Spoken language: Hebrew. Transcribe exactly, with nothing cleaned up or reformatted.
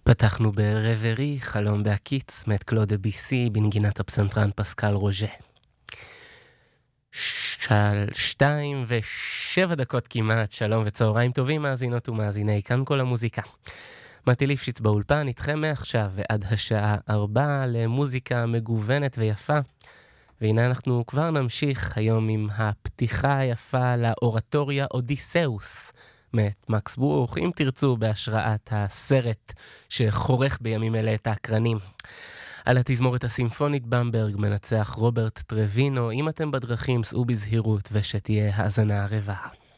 פתחנו ברברי, חלום בהקיץ, מאת קלוד דביסי, בנגינת הפסנתרן פסקל רוז'ה. של שתיים ושבע דקות כמעט, שלום וצהריים טובים מאזינות ומאזיני, כאן כל המוזיקה. מתי ליפשיץ באולפן, איתכם מעכשיו ועד השעה ארבע למוזיקה מגוונת ויפה. והנה אנחנו כבר נמשיך היום עם הפתיחה היפה לאורטוריה אודיסאוס, מאת מקס ברוך, אם תרצו בהשראת הסרט שחורך בימים אלה את האקרנים. על התזמורת הסימפונית במברג מנצח רוברט טרווינו. אם אתם בדרכים סעו בזהירות ושתהיה האזנה ערבה.